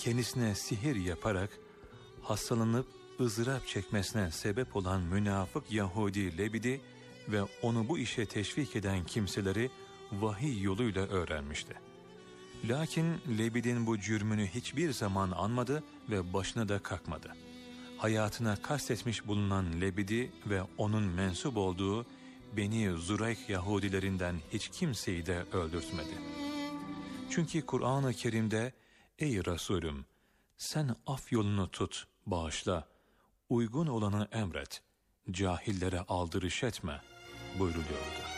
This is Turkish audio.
kendisine sihir yaparak hastalanıp ızdırap çekmesine sebep olan münafık Yahudi Lebid'i ve onu bu işe teşvik eden kimseleri vahiy yoluyla öğrenmişti. Lakin Lebid'in bu cürmünü hiçbir zaman anmadı ve başına da kalkmadı. Hayatına kastetmiş bulunan Lebid'i ve onun mensup olduğu Beni Zureyk Yahudilerinden hiç kimseyi de öldürtmedi. Çünkü Kur'an-ı Kerim'de "Ey Resulüm, sen af yolunu tut, bağışla, uygun olanı emret, cahillere aldırış etme" buyruluyordu.